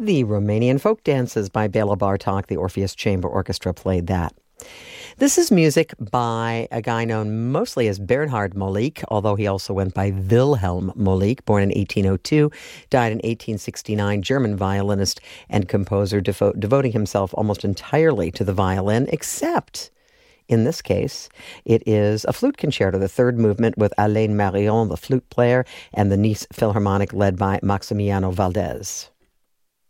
The Romanian Folk Dances by Bela Bartok. The Orpheus Chamber Orchestra played that. This is music by a guy known mostly as Bernhard Molik, although he also went by Wilhelm Molik, born in 1802, died in 1869, German violinist and composer, devoting himself almost entirely to the violin, except, in this case, it is a flute concerto, the third movement with Alain Marion, the flute player, and the Nice Philharmonic led by Maximiano Valdez.